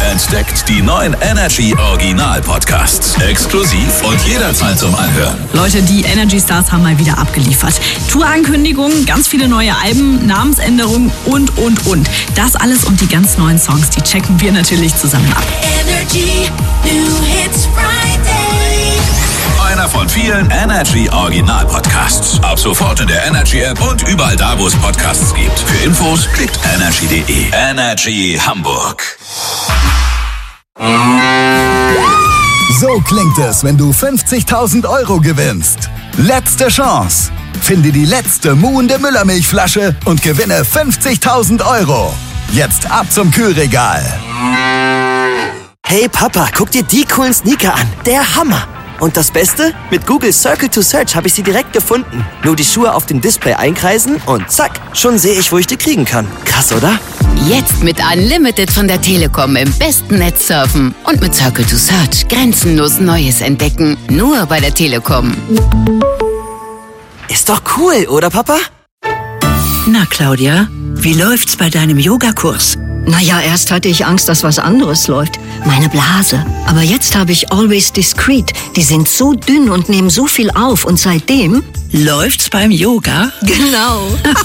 Entdeckt die neuen Energy Original Podcasts. Exklusiv und jederzeit zum Anhören. Leute, die Energy Stars haben mal wieder abgeliefert. Tourankündigungen, ganz viele neue Alben, Namensänderungen und. Das alles und die ganz neuen Songs, die checken wir natürlich zusammen ab. Energy New Hits Friday. Einer von vielen Energy Original Podcasts. Ab sofort in der Energy App und überall da, wo es Podcasts gibt. Für Infos klickt energy.de. Energy Hamburg. So klingt es, wenn du 50.000 € gewinnst. Letzte Chance. Finde die letzte muhende Müllermilchflasche und gewinne 50.000 €. Jetzt ab zum Kühlregal. Hey Papa, guck dir die coolen Sneaker an. Der Hammer. Und das Beste? Mit Google Circle to Search habe ich sie direkt gefunden. Nur die Schuhe auf dem Display einkreisen und zack, schon sehe ich, wo ich die kriegen kann. Krass, oder? Jetzt mit Unlimited von der Telekom im besten Netz surfen. Und mit Circle to Search grenzenlos Neues entdecken. Nur bei der Telekom. Ist doch cool, oder Papa? Na Claudia, wie läuft's bei deinem Yogakurs? Naja, erst hatte ich Angst, dass was anderes läuft. Meine Blase. Aber jetzt habe ich Always Discreet. Die sind so dünn und nehmen so viel auf. Und seitdem... Läuft's beim Yoga? Genau.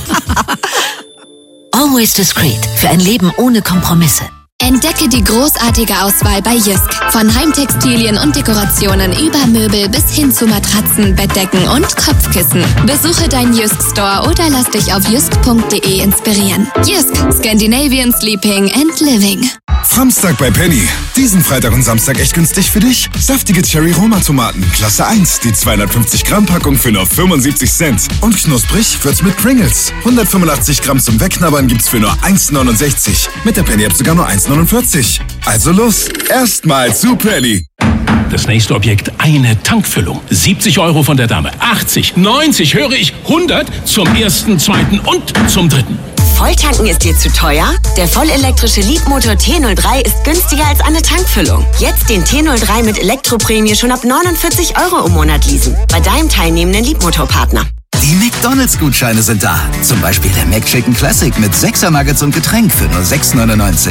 Always Discreet. Für ein Leben ohne Kompromisse. Entdecke die großartige Auswahl bei Jysk. Von Heimtextilien und Dekorationen über Möbel bis hin zu Matratzen, Bettdecken und Kopfkissen. Besuche deinen Jysk Store oder lass dich auf jysk.de inspirieren. Jysk, Scandinavian Sleeping and Living. Samstag bei Penny. Diesen Freitag und Samstag echt günstig für dich. Saftige Cherry-Roma-Tomaten, Klasse 1, die 250 Gramm Packung für nur 75 Cent. Und knusprig wird's mit Pringles. 185 Gramm zum Wegknabbern gibt's für nur 1,69. Mit der Penny-App sogar nur 1,49. Also los, erstmal zu Penny. Das nächste Objekt, eine Tankfüllung. 70 € von der Dame, 80, 90, höre ich, 100 zum ersten, zweiten und zum dritten. Volltanken ist dir zu teuer? Der vollelektrische Leapmotor T03 ist günstiger als eine Tankfüllung. Jetzt den T03 mit Elektroprämie schon ab 49 € im Monat leasen. Bei deinem teilnehmenden Leapmotor-Partner. Die McDonald's-Gutscheine sind da. Zum Beispiel der McChicken Classic mit 6er Nuggets und Getränk für nur 6,99.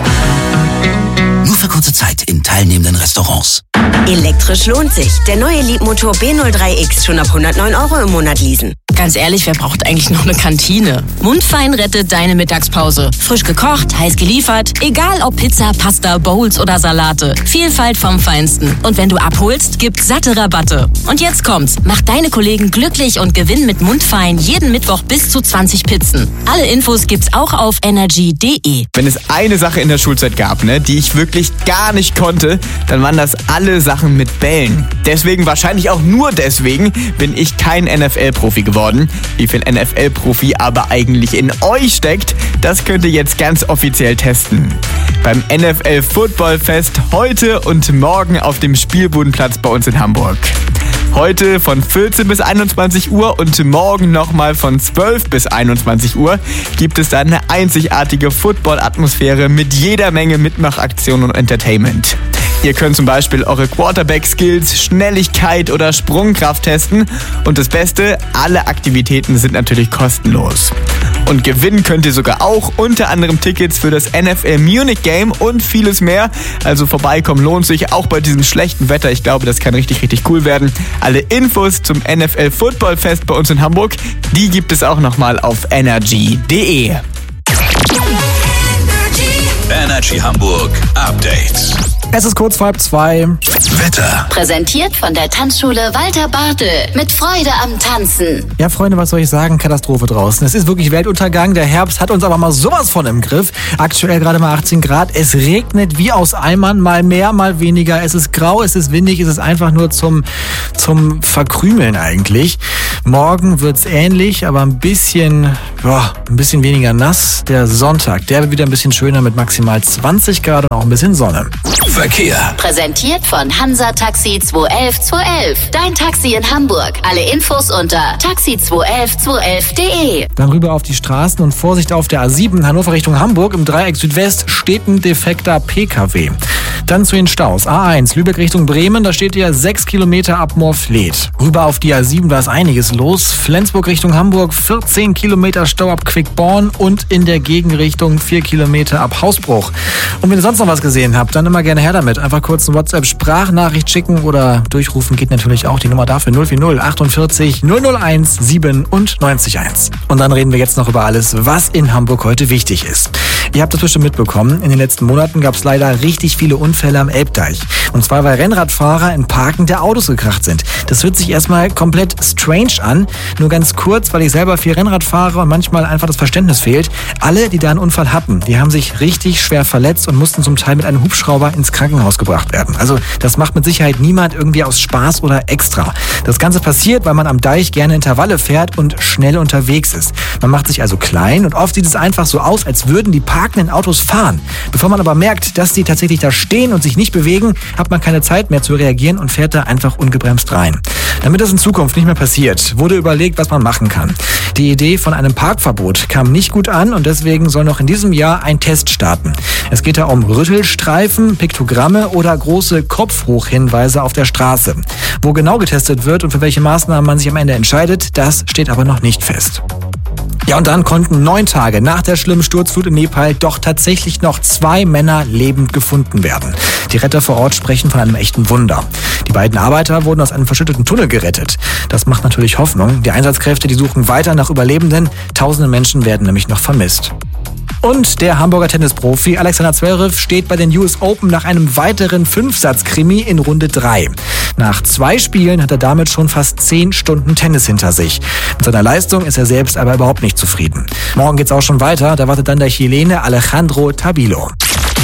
Nur für kurze Zeit in teilnehmenden Restaurants. Elektrisch lohnt sich. Der neue Leapmotor B03X schon ab 109 € im Monat leasen. Ganz ehrlich, wer braucht eigentlich noch eine Kantine? Mundfein rettet deine Mittagspause. Frisch gekocht, heiß geliefert. Egal ob Pizza, Pasta, Bowls oder Salate. Vielfalt vom Feinsten. Und wenn du abholst, gibt's satte Rabatte. Und jetzt kommt's. Mach deine Kollegen glücklich und gewinn mit Mundfein jeden Mittwoch bis zu 20 Pizzen. Alle Infos gibt's auch auf energy.de. Wenn es eine Sache in der Schulzeit gab, die ich wirklich gar nicht konnte, dann waren das alle Sachen mit Bällen. Deswegen, wahrscheinlich auch nur deswegen, bin ich kein NFL-Profi geworden. Wie viel NFL-Profi aber eigentlich in euch steckt, das könnt ihr jetzt ganz offiziell testen. Beim NFL Football Fest heute und morgen auf dem Spielbudenplatz bei uns in Hamburg. Heute von 14 bis 21 Uhr und morgen nochmal von 12 bis 21 Uhr gibt es dann eine einzigartige Football-Atmosphäre mit jeder Menge Mitmachaktionen und Entertainment. Ihr könnt zum Beispiel eure Quarterback-Skills, Schnelligkeit oder Sprungkraft testen. Und das Beste, alle Aktivitäten sind natürlich kostenlos. Und gewinnen könnt ihr sogar auch unter anderem Tickets für das NFL Munich Game und vieles mehr. Also vorbeikommen lohnt sich, auch bei diesem schlechten Wetter. Ich glaube, das kann richtig, richtig cool werden. Alle Infos zum NFL Football Fest bei uns in Hamburg, die gibt es auch nochmal auf energy.de. Energy Hamburg Update. Es ist kurz vor 2:30. Wetter. Präsentiert von der Tanzschule Walter Bartel. Mit Freude am Tanzen. Ja, Freunde, was soll ich sagen? Katastrophe draußen. Es ist wirklich Weltuntergang. Der Herbst hat uns aber mal sowas von im Griff. Aktuell gerade mal 18 Grad. Es regnet wie aus Eimern. Mal mehr, mal weniger. Es ist grau, es ist windig. Es ist einfach nur zum Verkrümeln eigentlich. Morgen wird's ähnlich, aber ein bisschen weniger nass. Der Sonntag, der wird wieder ein bisschen schöner mit maximal 20 Grad und auch ein bisschen Sonne. Verkehr. Präsentiert von Hansa Taxi 211 211. Dein Taxi in Hamburg. Alle Infos unter taxi211 211.de. Dann rüber auf die Straßen und Vorsicht auf der A7 Hannover Richtung Hamburg. Im Dreieck Südwest steht ein defekter PKW. Dann zu den Staus. A1 Lübeck Richtung Bremen, da steht ihr 6 Kilometer ab Moorfleet. Rüber auf die A7, da ist einiges los. Flensburg Richtung Hamburg, 14 Kilometer Stau ab Quickborn und in der Gegenrichtung 4 Kilometer ab Hausbruch. Und wenn ihr sonst noch was gesehen habt, dann immer gerne her damit. Einfach kurz eine WhatsApp-Sprachnachricht schicken oder durchrufen geht natürlich auch. Die Nummer dafür 040 48 001 97 1. Und dann reden wir jetzt noch über alles, was in Hamburg heute wichtig ist. Ihr habt das bestimmt mitbekommen, in den letzten Monaten gab es leider richtig viele Unfälle am Elbdeich. Und zwar, weil Rennradfahrer in parkende Autos gekracht sind. Das hört sich erstmal komplett strange an. Nur ganz kurz, weil ich selber viel Rennrad fahre und manchmal einfach das Verständnis fehlt. Alle, die da einen Unfall hatten, die haben sich richtig schwer verletzt und mussten zum Teil mit einem Hubschrauber ins Krankenhaus gebracht werden. Also das macht mit Sicherheit niemand irgendwie aus Spaß oder extra. Das Ganze passiert, weil man am Deich gerne Intervalle fährt und schnell unterwegs ist. Man macht sich also klein und oft sieht es einfach so aus, als würden die parkenden Autos fahren. Bevor man aber merkt, dass die tatsächlich da stehen und sich nicht bewegen, hat man keine Zeit mehr zu reagieren und fährt da einfach ungebremst rein. Damit das in Zukunft nicht mehr passiert, wurde überlegt, was man machen kann. Die Idee von einem Parkverbot kam nicht gut an und deswegen soll noch in diesem Jahr ein Test starten. Es geht da um Rüttelstreifen, Piktogramme oder große Kopfhochhinweise auf der Straße. Wo genau getestet wird und für welche Maßnahmen man sich am Ende entscheidet, das steht aber noch nicht fest. Ja, und dann konnten 9 Tage nach der schlimmen Sturzflut in Nepal doch tatsächlich noch 2 Männer lebend gefunden werden. Die Retter vor Ort sprechen von einem echten Wunder. Die beiden Arbeiter wurden aus einem verschütteten Tunnel gerettet. Das macht natürlich Hoffnung. Die Einsatzkräfte, die suchen weiter nach Überlebenden. Tausende Menschen werden nämlich noch vermisst. Und der Hamburger Tennisprofi Alexander Zverev steht bei den US Open nach einem weiteren 5-Satz-Krimi in Runde 3. Nach 2 Spielen hat er damit schon fast 10 Stunden Tennis hinter sich. Mit seiner Leistung ist er selbst aber überhaupt nicht zufrieden. Morgen geht's auch schon weiter, da wartet dann der Chilene Alejandro Tabilo.